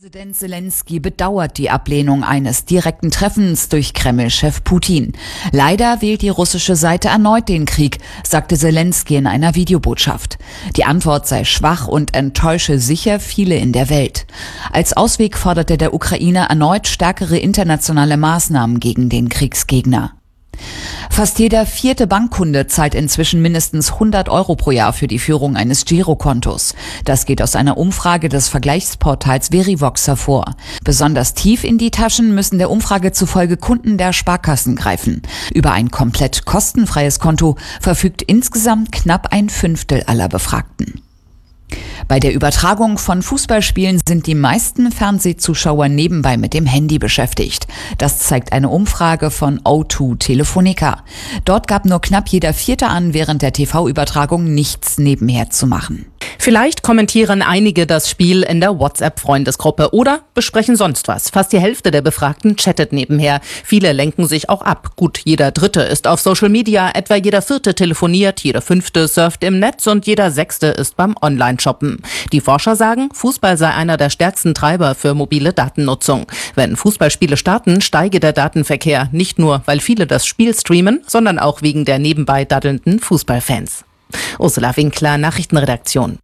Präsident Selenskyj bedauert die Ablehnung eines direkten Treffens durch Kreml-Chef Putin. Leider wählt die russische Seite erneut den Krieg, sagte Selenskyj in einer Videobotschaft. Die Antwort sei schwach und enttäusche sicher viele in der Welt. Als Ausweg forderte der Ukraine erneut stärkere internationale Maßnahmen gegen den Kriegsgegner. Fast jeder vierte Bankkunde zahlt inzwischen mindestens 100 € pro Jahr für die Führung eines Girokontos. Das geht aus einer Umfrage des Vergleichsportals Verivox hervor. Besonders tief in die Taschen müssen der Umfrage zufolge Kunden der Sparkassen greifen. Über ein komplett kostenfreies Konto verfügt insgesamt knapp ein Fünftel aller Befragten. Bei der Übertragung von Fußballspielen sind die meisten Fernsehzuschauer nebenbei mit dem Handy beschäftigt. Das zeigt eine Umfrage von O2 Telefonica. Dort gab nur knapp jeder Vierte an, während der TV-Übertragung nichts nebenher zu machen. Vielleicht kommentieren einige das Spiel in der WhatsApp-Freundesgruppe oder besprechen sonst was. Fast die Hälfte der Befragten chattet nebenher. Viele lenken sich auch ab. Gut, jeder Dritte ist auf Social Media, etwa jeder Vierte telefoniert, jeder Fünfte surft im Netz und jeder Sechste ist beim Online-Shoppen. Die Forscher sagen, Fußball sei einer der stärksten Treiber für mobile Datennutzung. Wenn Fußballspiele starten, steige der Datenverkehr. Nicht nur, weil viele das Spiel streamen, sondern auch wegen der nebenbei daddelnden Fußballfans. Ursula Winkler, Nachrichtenredaktion.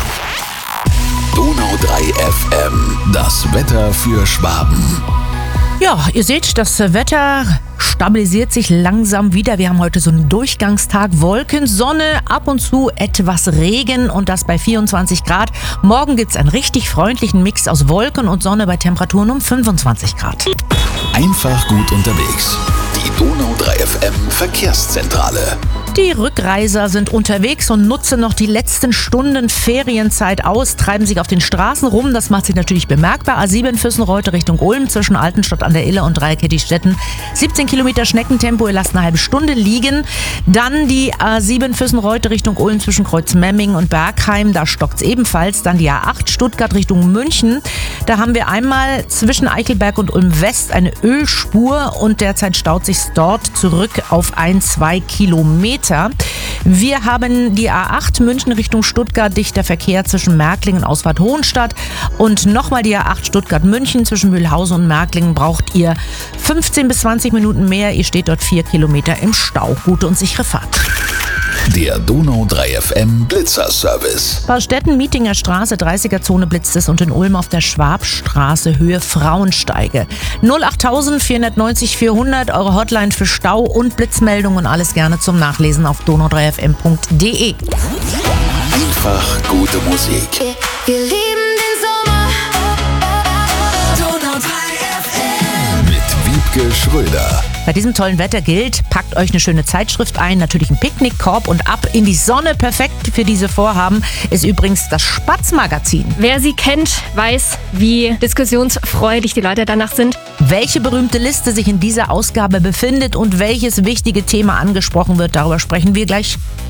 Donau 3 FM, das Wetter für Schwaben. Ja, ihr seht, das Wetter stabilisiert sich langsam wieder. Wir haben heute so einen Durchgangstag, Wolken, Sonne, ab und zu etwas Regen und das bei 24 Grad. Morgen gibt's einen richtig freundlichen Mix aus Wolken und Sonne bei Temperaturen um 25 Grad. Einfach gut unterwegs. Die Donau 3 FM Verkehrszentrale. Die Rückreiser sind unterwegs und nutzen noch die letzten Stunden Ferienzeit aus, treiben sich auf den Straßen rum. Das macht sich natürlich bemerkbar. A7 Füssen-Reute Richtung Ulm zwischen Altenstadt an der Iller und Dreieck-Hettich-Stetten. 17 Kilometer Schneckentempo, ihr lasst eine halbe Stunde liegen. Dann die A7 Füssen-Reute Richtung Ulm zwischen Kreuzmemmingen und Bergheim. Da stockt's ebenfalls. Dann die A8 Stuttgart Richtung München. Da haben wir einmal zwischen Eichelberg und Ulm West eine Ölspur und derzeit staut sich dort zurück auf 1-2 Kilometer. Wir haben die A8 München Richtung Stuttgart, dichter Verkehr zwischen Märklingen und Ausfahrt Hohenstadt. Und nochmal die A8 Stuttgart-München zwischen Mühlhausen und Märklingen braucht ihr 15 bis 20 Minuten mehr. Ihr steht dort 4 Kilometer im Stau. Gute und sichere Fahrt. Der Donau 3 FM Blitzerservice. Baustetten, Mietinger Straße, 30er-Zone blitzt es und in Ulm auf der Schwabstraße, Höhe Frauensteige. 08000 490 400, eure Hotline für Stau und Blitzmeldungen, alles gerne zum Nachlesen auf donau3fm.de. Einfach gute Musik. Wir lieben den Sommer. Donau 3 FM. Mit Wiebke Schröder. Bei diesem tollen Wetter gilt, packt euch eine schöne Zeitschrift ein, natürlich einen Picknickkorb und ab in die Sonne. Perfekt für diese Vorhaben ist übrigens das Spatz-Magazin. Wer sie kennt, weiß, wie diskussionsfreudig die Leute danach sind. Welche berühmte Liste sich in dieser Ausgabe befindet und welches wichtige Thema angesprochen wird, darüber sprechen wir gleich